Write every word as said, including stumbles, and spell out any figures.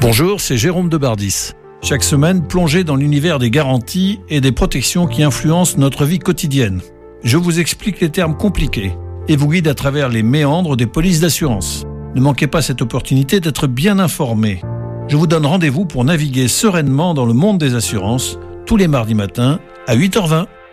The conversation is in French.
Bonjour, c'est Jérôme de Bardis. Chaque semaine, plongez dans l'univers des garanties et des protections qui influencent notre vie quotidienne. Je vous explique les termes compliqués et vous guide à travers les méandres des polices d'assurance. Ne manquez pas cette opportunité d'être bien informé. Je vous donne rendez-vous pour naviguer sereinement dans le monde des assurances tous les mardis matins à huit heures vingt.